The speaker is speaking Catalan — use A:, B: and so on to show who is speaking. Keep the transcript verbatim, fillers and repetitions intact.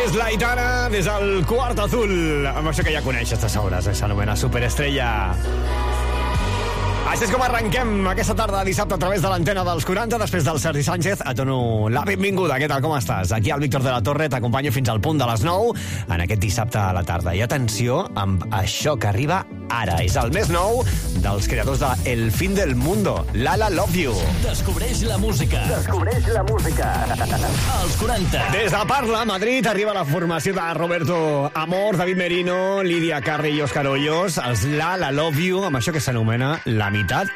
A: és l'Aitana des del Quart Azul, amb això que ja coneixes de sobres, eh? S'anomena Superestrella. Així és com arrenquem aquesta tarda de dissabte a través de l'antena dels quaranta. Després del Sergi Sánchez et dono la benvinguda. Què tal, com estàs? Aquí el Víctor de la Torre t'acompanyo fins al punt de les nou en aquest dissabte a la tarda. I atenció amb això que arriba ara. És el més nou dels creadors de El Fin del Mundo, Lala Love You.
B: Descobreix la música.
C: Descobreix la música.
B: Als quaranta.
A: Des de Parla, Madrid, arriba la formació de Roberto Amor, David Merino, Lídia Carri i Òscar Hoyos, els Lala Love You, amb això que s'anomena La Mitat